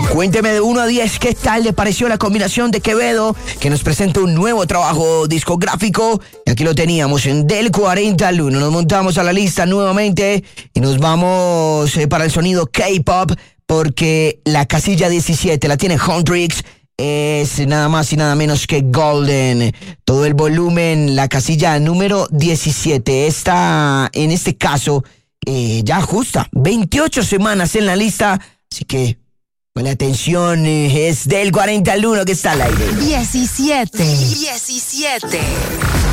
Cuénteme de 1 a 10 qué tal le pareció la combinación de Quevedo, que nos presenta un nuevo trabajo discográfico. Y aquí lo teníamos en Del 40 al 1. Nos montamos a la lista nuevamente y nos vamos para el sonido K-pop, porque la casilla 17 la tiene Huntrix. Es nada más y nada menos que Golden. Todo el volumen, la casilla número 17. Está, en este caso, ya justa 28 semanas en la lista. Así que, pues la atención, es Del 40 al 1 que está al aire. 17.